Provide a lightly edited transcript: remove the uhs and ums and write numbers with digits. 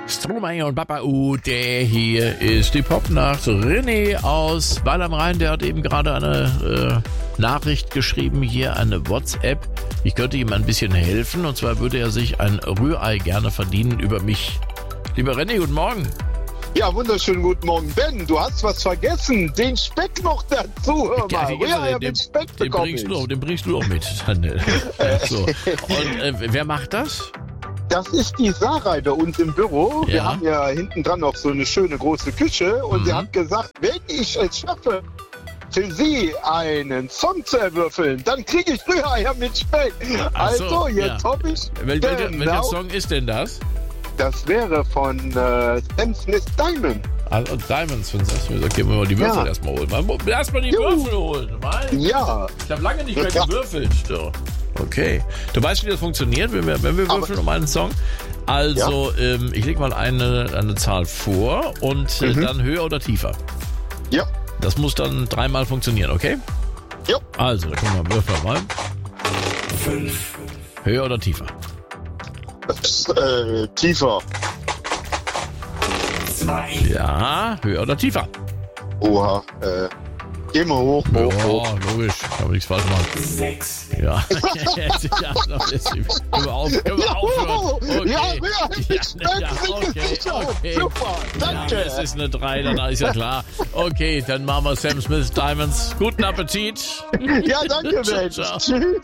Stromae und Papa U, der hier ist die Popnacht. René aus Weil am Rhein, der hat eben gerade eine Nachricht geschrieben, hier eine WhatsApp. Ich könnte ihm ein bisschen helfen, und zwar würde er sich ein Rührei gerne verdienen über mich. Lieber René, guten Morgen. Ja, wunderschönen guten Morgen. Ben, du hast was vergessen. Den Speck noch dazu. Hör mal. Ja, mit Speck bekomme ich. Den bringst du auch mit. So. Und wer macht das? Das ist die Sarah bei uns im Büro. Ja. Wir haben ja hinten dran noch so eine schöne große Küche. Und sie hat gesagt, wenn ich es schaffe, für sie einen Song zu erwürfeln, dann kriege ich Rühreier mit Speck. Ach so, Also, jetzt ja. hoffe ich. Welcher Song ist denn das? Das wäre von Sam Smith Diamond. Also Diamonds von Sam Smith. Okay, wir mal die Würfel erstmal holen. Erstmal die Würfel holen. Ja. Ich habe lange nicht mehr gewürfelt. So. Okay. Du weißt, wie das funktioniert, wenn wir würfeln um einen Song? Also, ich lege mal eine Zahl vor und dann höher oder tiefer. Ja. Das muss dann 3-mal funktionieren, okay? Ja. Also, da können wir Würfel rein. 5. Höher oder tiefer? Tiefer. 2. Ja, höher oder tiefer? Oha, geh mal hoch. Oh, logisch. Kann man nichts falsch machen. 6. Ja. Können wir aufhören? Okay. Okay. Super, danke. Ja, es ist eine 3, dann ist ja klar. Okay, dann machen wir Sam Smith Diamonds. Guten Appetit. Ja, danke, Mensch. Ciao. Tschüss.